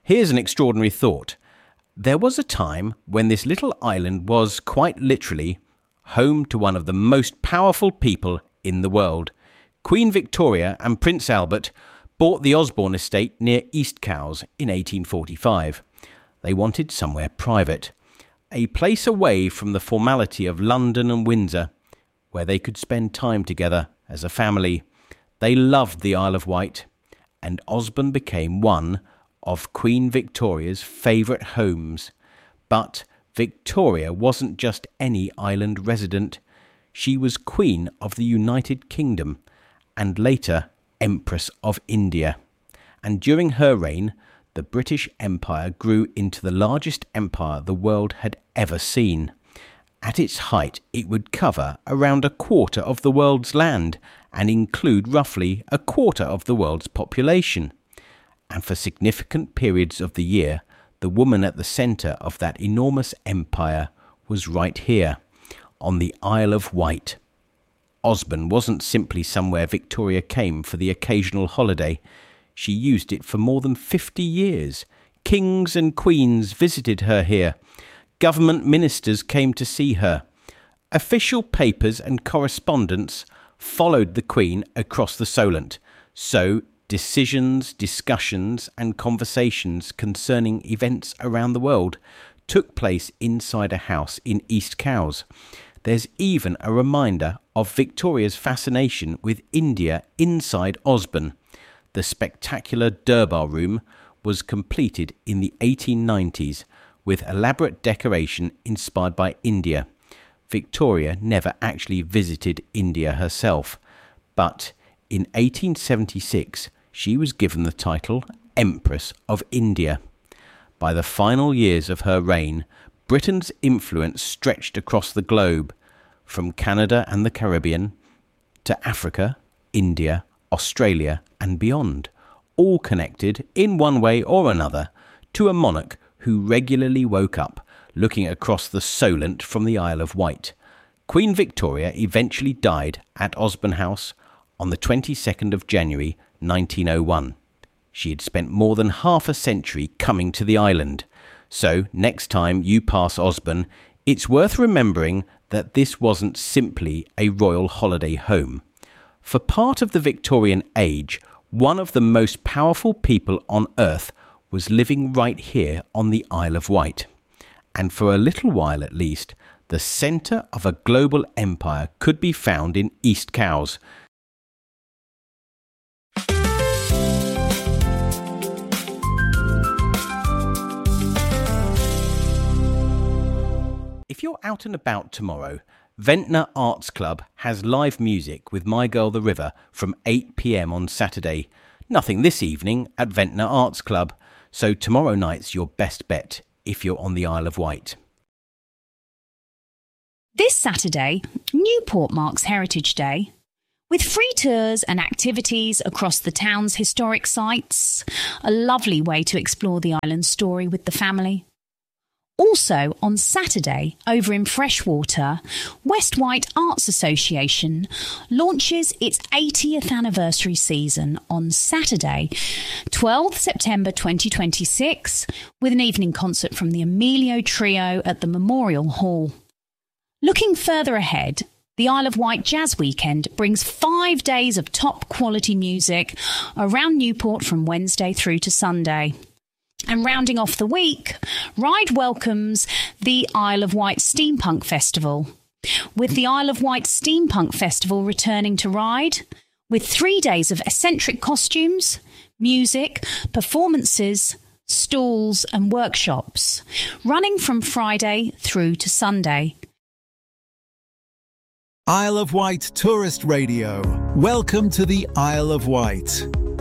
Here's an extraordinary thought. There was a time when this little island was, quite literally, home to one of the most powerful people in the world. Queen Victoria and Prince Albert bought the Osborne estate near East Cowes in 1845. They wanted somewhere private, a place away from the formality of London and Windsor, where they could spend time together as a family. They loved the Isle of Wight, and Osborne became one of Queen Victoria's favourite homes. But Victoria wasn't just any island resident. She was Queen of the United Kingdom, and later Empress of India. And during her reign, the British Empire grew into the largest empire the world had ever seen. At its height, it would cover around a quarter of the world's land and include roughly a quarter of the world's population. And for significant periods of the year, the woman at the centre of that enormous empire was right here, on the Isle of Wight. Osborne wasn't simply somewhere Victoria came for the occasional holiday. She used it for more than 50 years. Kings and queens visited her here. Government ministers came to see her. Official papers and correspondence followed the Queen across the Solent. So decisions, discussions and conversations concerning events around the world took place inside a house in East Cowes. There's even a reminder of Victoria's fascination with India inside Osborne. The spectacular Durbar Room was completed in the 1890s with elaborate decoration inspired by India. Victoria never actually visited India herself, but in 1876 she was given the title Empress of India. By the final years of her reign, Britain's influence stretched across the globe, from Canada and the Caribbean to Africa, India, Australia and beyond, all connected in one way or another to a monarch who regularly woke up looking across the Solent from the Isle of Wight. Queen Victoria eventually died at Osborne House on the 22nd of January 1901. She had spent more than half a century coming to the island. So next time you pass Osborne, it's worth remembering that this wasn't simply a royal holiday home. For part of the Victorian age, one of the most powerful people on earth was living right here on the Isle of Wight. And for a little while at least, the centre of a global empire could be found in East Cowes. If you're out and about tomorrow, Ventnor Arts Club has live music with My Girl the River from 8 p.m. on Saturday. Nothing this evening at Ventnor Arts Club, so tomorrow night's your best bet if you're on the Isle of Wight. This Saturday, Newport marks Heritage Day. With free tours and activities across the town's historic sites, a lovely way to explore the island's story with the family. Also, on Saturday, over in Freshwater, West Wight Arts Association launches its 80th anniversary season on Saturday, 12th September 2026, with an evening concert from the Emilio Trio at the Memorial Hall. Looking further ahead, the Isle of Wight Jazz Weekend brings 5 days of top-quality music around Newport from Wednesday through to Sunday. And rounding off the week, Ryde welcomes the Isle of Wight Steampunk Festival, with the Isle of Wight Steampunk Festival returning to Ryde, with 3 days of eccentric costumes, music, performances, stalls and workshops, running from Friday through to Sunday. Isle of Wight Tourist Radio. Welcome to the Isle of Wight.